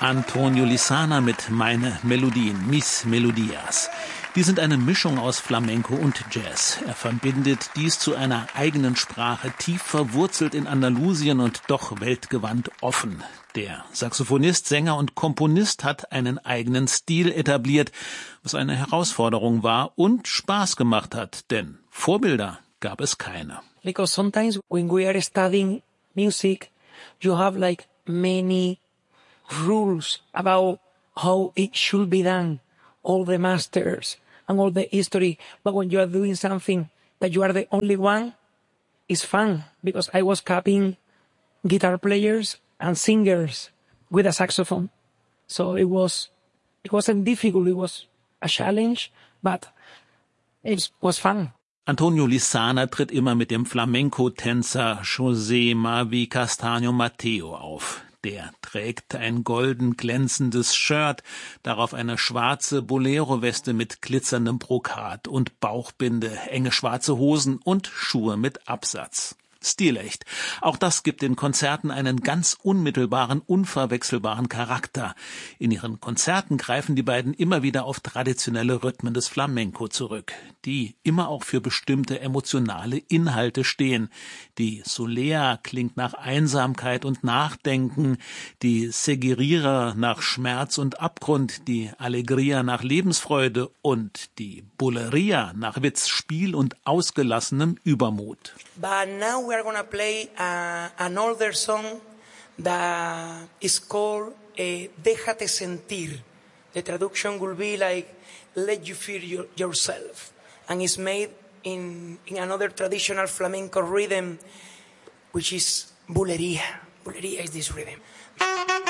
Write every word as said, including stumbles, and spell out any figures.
Antonio Lizana mit Meine Melodien, Mis Melodias. Die sind eine Mischung aus Flamenco und Jazz. Er verbindet dies zu einer eigenen Sprache, tief verwurzelt in Andalusien und doch weltgewandt offen. Der Saxophonist, Sänger und Komponist hat einen eigenen Stil etabliert, was eine Herausforderung war und Spaß gemacht hat, denn Vorbilder gab es keine. Because sometimes when we are studying music, you have like many rules about how it should be done, all the masters and all the history. But when you are doing something that you are the only one, it's fun, because I was copying guitar players and singers with a saxophone. So it was, it wasn't difficult, it was a challenge, but it was fun. Antonio Lizana tritt immer mit dem Flamenco-Tänzer José Mavi Castaño Mateo auf. Der trägt ein golden glänzendes Shirt, darauf eine schwarze Bolero-Weste mit glitzerndem Brokat und Bauchbinde, enge schwarze Hosen und Schuhe mit Absatz. Stilecht. Auch das gibt den Konzerten einen ganz unmittelbaren, unverwechselbaren Charakter. In ihren Konzerten greifen die beiden immer wieder auf traditionelle Rhythmen des Flamenco zurück, die immer auch für bestimmte emotionale Inhalte stehen. Die Solea klingt nach Einsamkeit und Nachdenken, die Seguirira nach Schmerz und Abgrund, die Alegria nach Lebensfreude und die Bulería nach Witz, Spiel und ausgelassenem Übermut. But now we are going to play uh, an older song that is called uh, Déjate Sentir. The traduction will be like, let you feel your, yourself. And it's made in, in another traditional flamenco rhythm, which is bulería. Bulería is this rhythm.